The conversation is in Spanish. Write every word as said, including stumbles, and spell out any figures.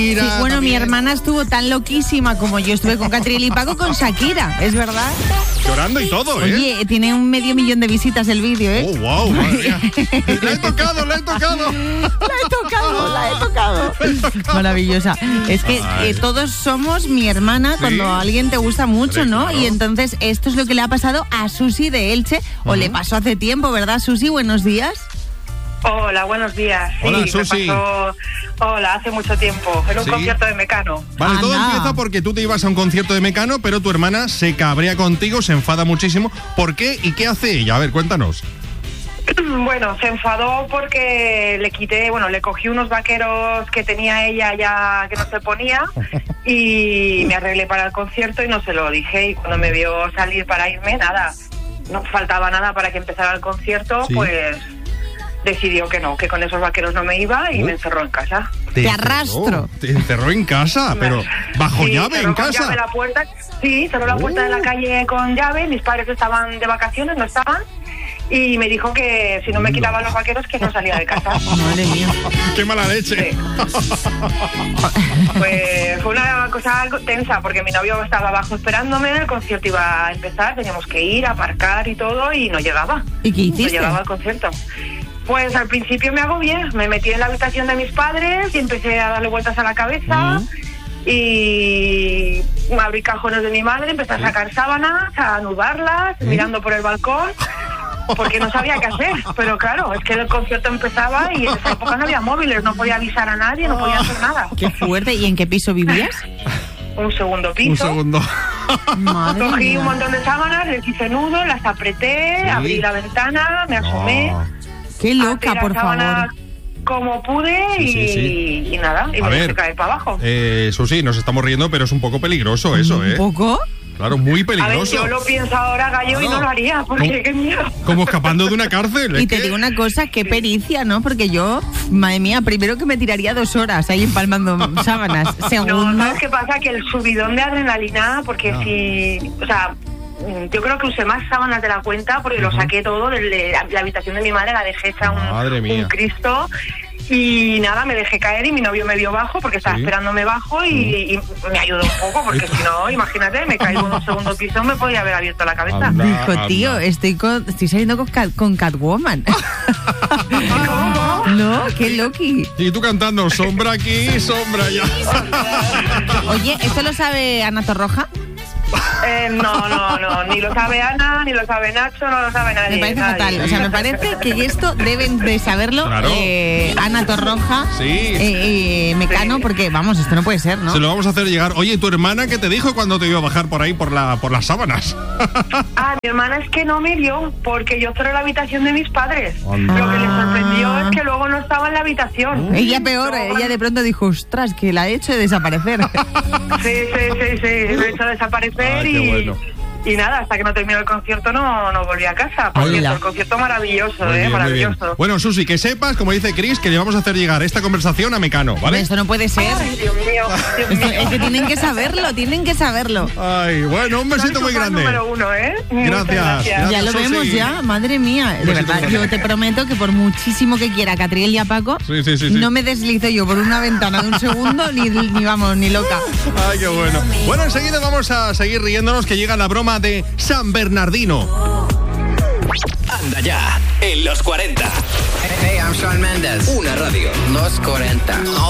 Sí, bueno, también. mi hermana estuvo tan loquísima como yo estuve con Catriel y Paco con Shakira, es verdad. Llorando y todo, ¿eh? Oye, tiene un medio millón de visitas el vídeo, ¿eh? Oh, wow, madre mía. La he tocado, la he tocado. La he tocado, la he tocado. Maravillosa. Es que eh, todos somos mi hermana cuando Sí. a alguien te gusta mucho, Hombre, ¿no? claro. Y entonces esto es lo que le ha pasado a Susi de Elche, o le pasó hace tiempo, ¿verdad, Susi? Buenos días. Hola, buenos días. Sí, Hola, me Susi. pasó, hola, hace mucho tiempo, en un Sí. concierto de Mecano. Vale, todo Anda. empieza porque tú te ibas a un concierto de Mecano, pero tu hermana se cabrea contigo, se enfada muchísimo. ¿Por qué y qué hace ella? A ver, cuéntanos. Bueno, se enfadó porque le quité, bueno, le cogí unos vaqueros que tenía ella ya que no se ponía y me arreglé para el concierto y no se lo dije. Y cuando me vio salir para irme, nada, no faltaba nada para que empezara el concierto, Sí. pues decidió que no, que con esos vaqueros no me iba y Oh. me encerró en casa. Te encerró, arrastro. Te encerró en casa, pero bajo Sí, llave cerró en con casa. llave la puerta, sí, cerró la puerta Oh. de la calle con llave, mis padres estaban de vacaciones, no estaban, y me dijo que si no me quitaban los vaqueros que no salía de casa. Madre mía. Qué mala leche. Sí. Pues fue una cosa algo tensa porque mi novio estaba abajo esperándome, el concierto iba a empezar, teníamos que ir, aparcar y todo y no llegaba. ¿Y qué No hiciste? llegaba al concierto. Pues al principio me agobié, me metí en la habitación de mis padres y empecé a darle vueltas a la cabeza. Mm. Y abrí cajones de mi madre, empecé a sacar sábanas, a anudarlas, ¿Eh? mirando por el balcón, porque no sabía qué hacer. Pero claro, es que el concierto empezaba y en esa época no había móviles, no podía avisar a nadie, no podía hacer nada. Qué fuerte. ¿Y en qué piso vivías? Un segundo piso. Un segundo. Madre Cogí mía. un montón de sábanas, les hice nudo, las apreté, Sí. abrí la ventana, me asomé. No. Qué loca, até la por sábana favor. como pude Sí, y, sí, sí. y nada, y A me ver. dejé caer para abajo. Eh, Susi, nos estamos riendo, pero es un poco peligroso eso, ¿Un ¿eh? poco? Claro, muy A ver, peligroso. yo lo pienso ahora, Gallo, y Claro. no lo haría, porque ¿Cómo? qué miedo. Como escapando de una cárcel. Y es te que- digo una cosa, qué pericia, ¿no? Porque yo, madre mía, primero que me tiraría dos horas ahí empalmando sábanas. No, Segundo, ¿sabes qué pasa? Que el subidón de adrenalina, porque Ah. si, o sea, mm, yo creo que usé más sábanas de la cuenta porque lo saqué todo de la, la habitación de mi madre, la dejé hecha un, Madre mía. un Cristo. Y nada, me dejé caer y mi novio me vio bajo porque estaba Sí. esperándome bajo y, y me ayudó un poco porque si no, imagínate, me caigo en un segundo piso, me podía haber abierto la cabeza. Anda. dijo, tío, estoy, con, estoy saliendo con, Cat- con Catwoman. ¿Cómo? No, qué loqui. Y tú cantando, sombra aquí, sombra allá. Oye, ¿esto lo sabe Ana Torroja? Eh, no, no, no, ni lo sabe Ana, ni lo sabe Nacho, no lo sabe nadie. Me parece nadie. fatal. O sea, me parece que esto deben de saberlo Claro. eh, Ana Torroja, Sí. eh, eh, Mecano, Sí. porque, vamos, esto no puede ser, ¿no? Se lo vamos a hacer llegar. Oye, ¿tu hermana qué te dijo cuando te iba a bajar por ahí por la por las sábanas? Ah, mi hermana es que no me vio porque yo cerré la habitación de mis padres. Anda. Lo que le sorprendió es que luego no estaba en la habitación. Ella peor, Luego, ella de pronto dijo, ostras, que la he hecho de desaparecer. Sí, sí, sí, sí, lo he hecho desaparecer Ah, qué y, bueno. y nada, hasta que no terminó el concierto no, no volví a casa. Por Hola. cierto, el concierto maravilloso, Muy eh, bien, muy bien. maravilloso. Bueno, Susi, que sepas, como dice Chris, que le vamos a hacer llegar esta conversación a Mecano, ¿vale? Esto no puede ser. Ay, Dios mío, Dios Esto- mío. es que tienen que saberlo, tienen que saberlo. Ay, bueno, un besito Soy muy su fan grande. número uno, ¿eh? Muchas Gracias. gracias. Ya lo Susi. vemos ya, madre mía. De besito verdad, grande. yo te prometo que por muchísimo que quiera Catriel y a Paco, Sí, sí, sí, sí. no me deslizo yo por una ventana de un segundo, ni, ni vamos, ni loca. Ay, qué bueno. Bueno, enseguida vamos a seguir riéndonos que llega la broma de San Bernardino. Anda ya, en los cuarenta. Hey, I'm Shawn Mendes. Una radio. Los cuarenta.